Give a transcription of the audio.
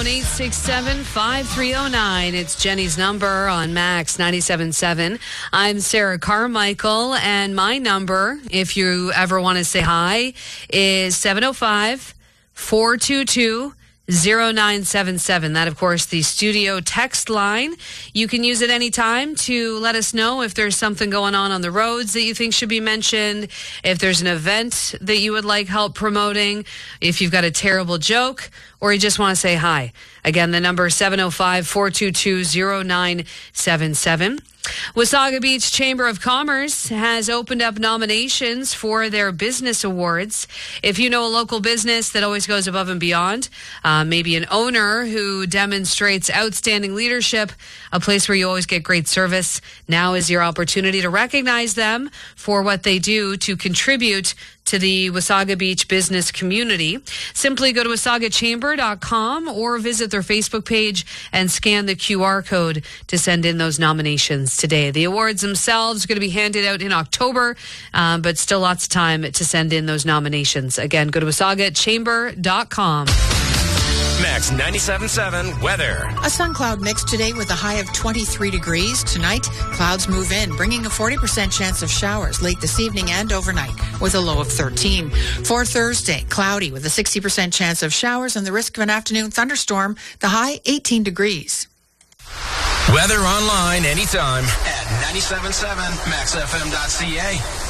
780-867-5309. It's Jenny's number on Max 97.7. I'm Sarah Carmichael, and my number, if you ever want to say hi, is 705-422-0977. That, of course, the studio text line. You can use it anytime to let us know if there's something going on the roads that you think should be mentioned, if there's an event that you would like help promoting, if you've got a terrible joke, or you just want to say hi. Again, the number is 705-422-0977. Wasaga Beach Chamber of Commerce has opened up nominations for their business awards. If you know a local business that always goes above and beyond, maybe an owner who demonstrates outstanding leadership, a place where you always get great service, now is your opportunity to recognize them for what they do to contribute to the Wasaga Beach business community. Simply go to wasagachamber.com or visit their Facebook page and scan the QR code to send in those nominations today. The awards themselves are going to be handed out in October, but still lots of time to send in those nominations. Again, go to wasagachamber.com. Max 97.7 weather. A sun cloud mix today with a high of 23 degrees. Tonight, clouds move in, bringing a 40% chance of showers late this evening and overnight with a low of 13. For Thursday, cloudy with a 60% chance of showers and the risk of an afternoon thunderstorm. The high, 18 degrees. Weather online anytime at 97.7maxfm.ca.